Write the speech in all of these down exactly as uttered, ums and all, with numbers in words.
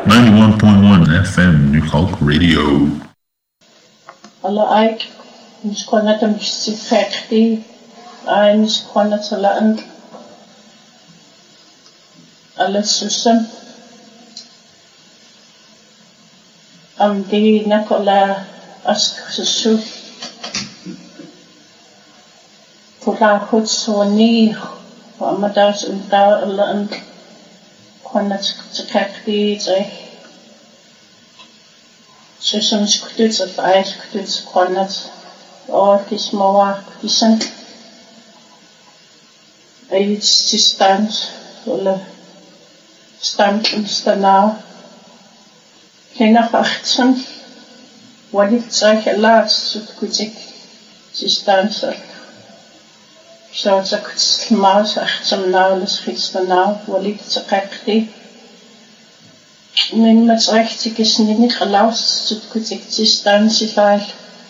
ninety-one point one F M New Hulk Radio. Alla aik niskwana tam sifekti ai niskwana talaan alla susam am di nakola ask susu kula hutsoni amadas unta alla and kwana tsikakti tsai susam skutut at ai skutut kwana or this mawa kisan ai stand oder stand und stanau kena achtzehn wadit tsai la sutkutik stand so so zakut maus achtzehn now das stanau wadit tsikakti min met rechtig is niet gelaust sutkutik stand sifai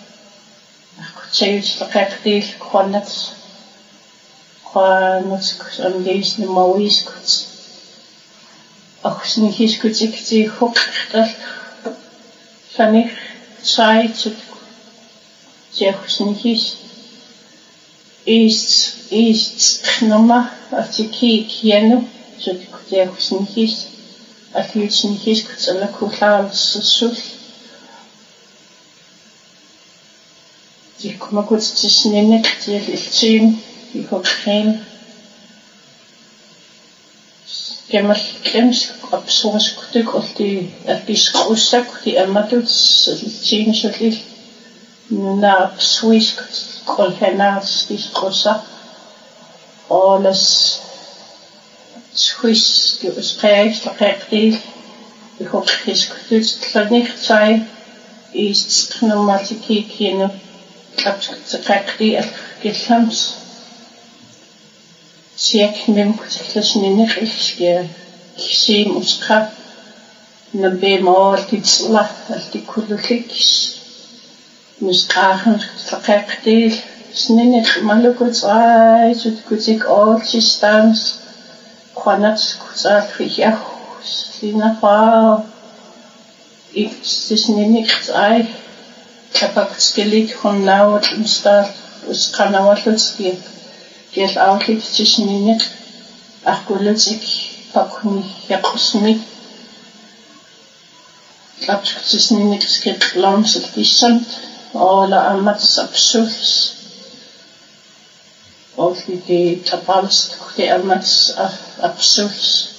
Zij verkrijgt gewoon net gewoon net aan deze mooie is goed. Ook niet is goed ik die hoek dat van ik zei het zeg niet is is is genomen als ik hier nu zo ik zeg niet is als je het niet is goed zal ik goed laten zo Die kom goed te snijden, die iltien, die hoogkring. Gemmer klems op zo'n stuk of die die schroestek die emmer doet, iltien zo lief. Na op Swiss kol henaas die schroesa. Alles Swiss die bespreekt, verkrijgt die. Die hoogkring doet het niet zijn. Is pneumatiek hier. Tsikakti gelams siek nem kusiklasnine riske sim uska na bemol titsla alti kulukis muskahan tsikakti snine malukuts ai sutkutik all systems kwanat kutsa fiya sina pa it's snine ai Kapak skelik van nou het instaat us kana watlutski gel outlet tishnine akulutsik pakuni yakusmi kapsk tishnine skit lams het kisant ala amat sapsus of die tapals die amat apsus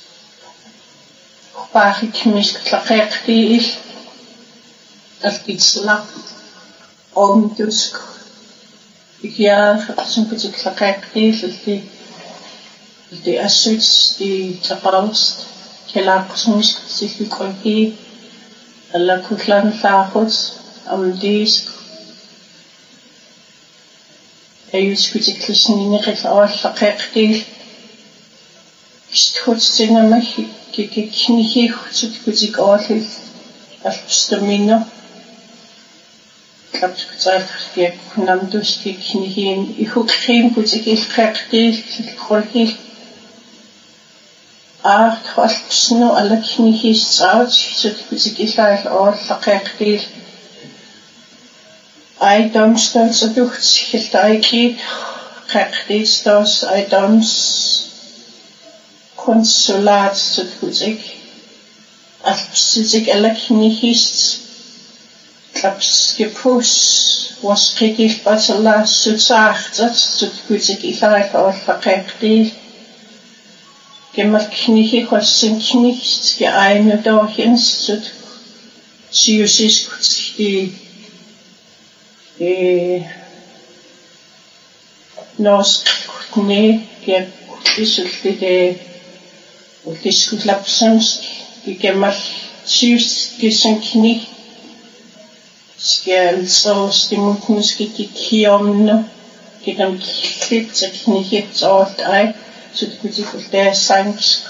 paar ik mis klakti als iets lang om dus ja zo'n beetje klakijk heeft die die assets die tapalst kelaar soms specifiek ook alla kuklan fagot om deze hij is goed ik dus niet echt al klakijk die is goed zingen maar ik ik niet heel goed goed ik al als stamina Kapsk tsarfke kunam duski knihin I hoek geen goed ik is krakti kolhi acht halsno alle knihis zout zo goed ik is al al krakti I domstel zo ducht zich taiki krakti stos I doms consulat zo goed ik als ik alle knihis Klaps gepus was kritisch batala sutsagt dat sut kuzik ifai al fakakti gemmer kniche kosten knicht ge eine dorchens sut siusis kuzik die eh nos kutne ge kuzik de ukis kutlapsens ge gemmer sius gesen knicht Skjell så stimulus gikk kiomno gikk de klipp så knihet alt ei så det kunne ikke det sanks